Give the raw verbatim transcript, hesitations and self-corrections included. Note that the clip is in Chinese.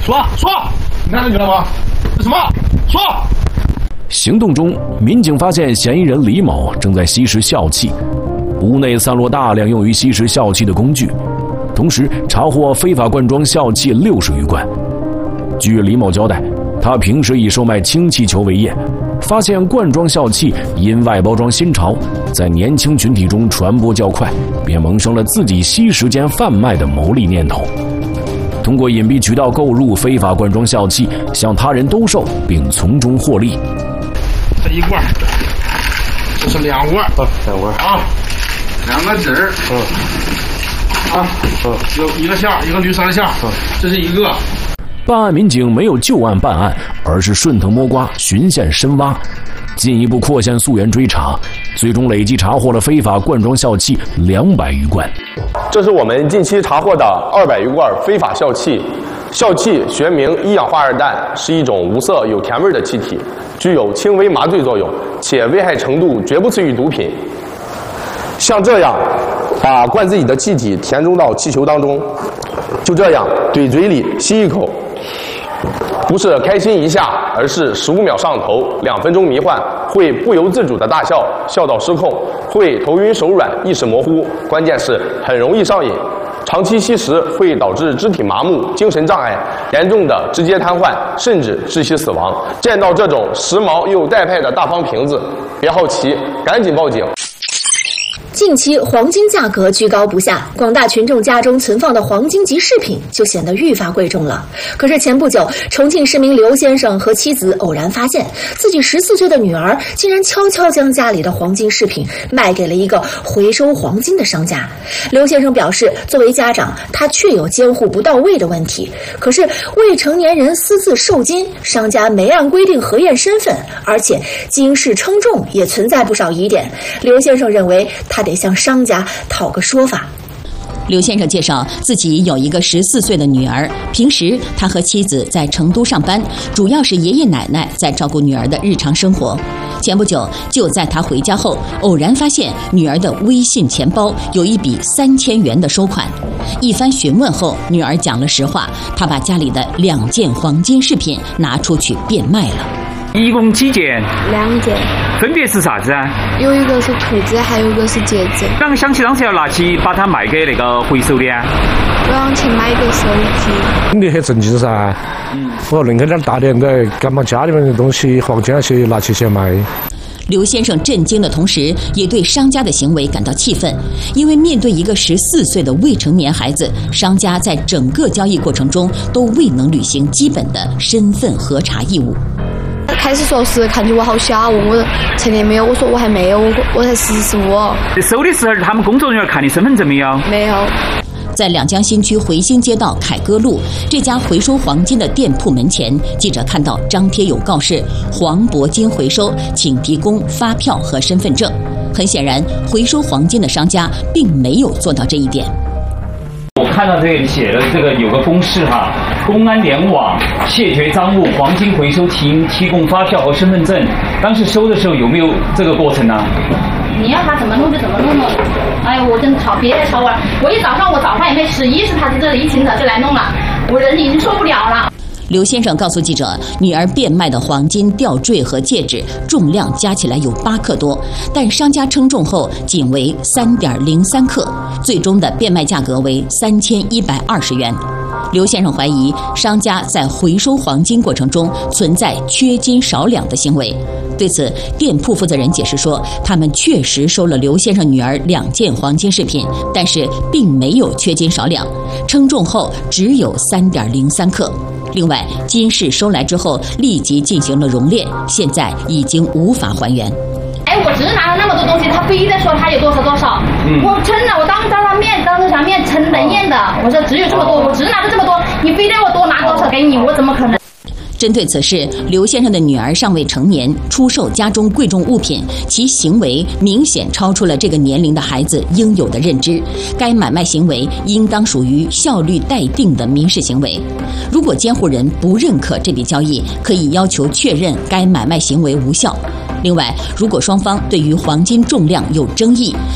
说说，你看这女的吗？这什么？说。 行动中，民警发现嫌疑人李某正在吸食笑气，屋内散落大量用于吸食笑气的工具，同时查获非法灌装笑气六十余罐。据李某交代，他平时以售卖氢气球为业，发现灌装笑气因外包装新潮，在年轻群体中传播较快，便萌生了自己吸食兼贩卖的牟利念头。通过隐蔽渠道购入非法灌装笑气，向他人兜售，并从中获利。 这一罐，这是两罐， 啊，两罐啊，两个纸儿， 嗯， 啊，嗯，有一个馅儿，一个绿色的馅儿，嗯，这是一个。 办案民警没有就案办案，而是顺藤摸瓜，循线深挖，进一步扩线溯源追查，最终累计查获了非法灌装笑气两百余罐。 这是我们近期查获的二百余罐非法笑气。笑气学名一氧化二氮，是一种无色有甜味的气体，具有轻微麻醉作用，且危害程度绝不次于毒品。像这样，把灌自己的气体填充到气球当中，就这样怼嘴里吸一口。不是开心一下，而是十五秒上头，两分钟迷幻，会不由自主的大笑，笑到失控，会头晕手软，意识模糊，关键是很容易上瘾。长期吸食会导致肢体麻木、精神障碍，严重的直接瘫痪，甚至窒息死亡。见到这种时髦又带派的大方瓶子，别好奇，赶紧报警。 近期黄金价格居高不下，广大群众家中存放的黄金级饰品就显得愈发贵重了。可是前不久，重庆市民刘先生和妻子偶然发现，自己十四岁的女儿竟然悄悄将家里的黄金饰品卖给了一个回收黄金的商家。刘先生表示，作为家长，他确有监护不到位的问题。可是未成年人私自售金，商家没按规定核验身份，而且金饰称重也存在不少疑点。刘先生认为，他得向商家讨个说法。 刘先生介绍，自己有一个十四岁的女儿，平时他和妻子在成都上班，主要是爷爷奶奶在照顾女儿的日常生活。前不久，就在他回家后，偶然发现女儿的微信钱包有一笔三千元的收款。一番询问后，女儿讲了实话，她把家里的两件黄金饰品拿出去变卖了。 一共几件？ 两件。 分别是啥子啊？ 有一个是兔子，还有一个是戒指。啷个想起当时要拿起把它卖给那个回收的啊？ 我想去买个手机。 你很正经噻。嗯。我宁可点大点的，干嘛家里面的东西黄金那些拿去先卖？ 刘先生震惊的同时，也对商家的行为感到气愤，因为面对一个十四岁的未成年孩子，商家在整个交易过程中都未能履行基本的身份核查义务。 开始说是看起我好小，问我成年没有，我说我还没有，我我才十四五。 收的时候，他们工作人员看你身份证没有？ 没有。 在两江新区回兴街道凯歌路这家回收黄金的店铺门前，记者看到张贴有告示：黄铂金回收，请提供发票和身份证。很显然，回收黄金的商家并没有做到这一点。 我看到这里写的这个有个公示哈，公安联网谢绝赃物黄金回收提提供发票和身份证。当时收的时候有没有这个过程呢？ 你要他怎么弄就怎么弄了。哎呦，我真吵，别再吵我了。我一早上我早饭也没吃，一是他是这里，一清早就来弄了，我人已经受不了了。 刘先生告诉记者，女儿变卖的黄金吊坠和戒指重量加起来有八克多，但商家称重后仅为三点零三克，最终的变卖价格为三千一百二十元。刘先生怀疑商家在回收黄金过程中存在缺斤少两的行为。对此，店铺负责人解释说，他们确实收了刘先生女儿两件黄金饰品，但是并没有缺斤少两，称重后只有三点零三克。另外，金饰收来之后立即进行了熔炼，现在已经无法还原。 哎，我只拿了那么多东西，他非得说他有多少多少，嗯、我称了，我当着他面当着他面称人验的，我说只有这么多，我只拿了这么多，你非得我多拿多少给你，我怎么可能？ 针对此事，刘先生的女儿尚未成年，出售家中贵重物品，其行为明显超出了这个年龄的孩子应有的认知。该买卖行为应当属于效率待定的民事行为。如果监护人不认可这笔交易，可以要求确认该买卖行为无效。另外，如果双方对于黄金重量有争议，